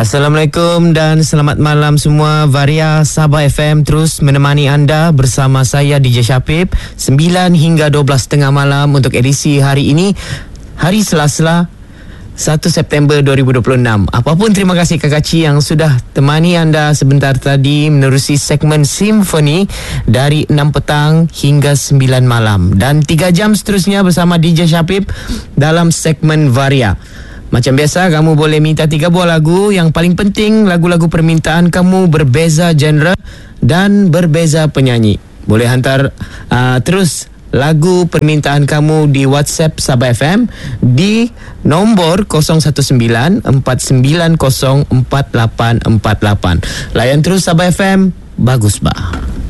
Assalamualaikum dan selamat malam semua. Varia Sabah FM terus menemani anda bersama saya DJ Syapib 9 hingga 12.30 malam untuk edisi hari ini, hari Selasa 1 September 2026. Apapun terima kasih Kakaci yang sudah temani anda sebentar tadi menerusi segmen Simfoni dari 6 petang hingga 9 malam. Dan 3 jam seterusnya bersama DJ Syapib dalam segmen Varia. Macam biasa, kamu boleh minta 3 buah lagu. Yang paling penting, lagu-lagu permintaan kamu berbeza genre dan berbeza penyanyi. Boleh hantar terus lagu permintaan kamu di WhatsApp Sabah FM di nombor 019-490-4848. Layan terus Sabah FM. Bagus, bah.